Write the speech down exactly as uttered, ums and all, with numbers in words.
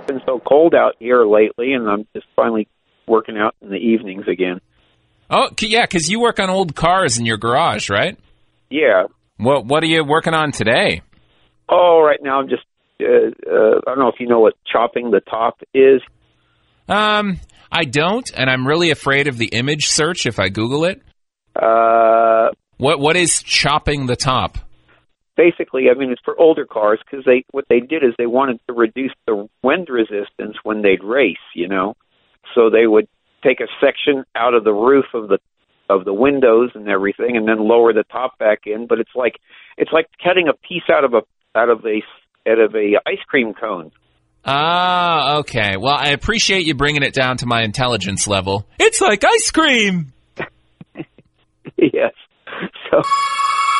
been so cold out here lately, and I'm just finally working out in the evenings again. Oh, yeah, because you work on old cars in your garage, right? Yeah. What What are you working on today? Oh, right now I'm just, uh, uh, I don't know if you know what chopping the top is. Um, I don't, and I'm really afraid of the image search if I Google it. Uh, what What is chopping the top? Basically, I mean, it's for older cars because they what they did is they wanted to reduce the wind resistance when they'd race, you know. So they would take a section out of the roof of the of the windows and everything, and then lower the top back in. But it's like it's like cutting a piece out of a out of a out of a ice cream cone. Ah, okay. Well, I appreciate you bringing it down to my intelligence level. It's like ice cream. Yes. So.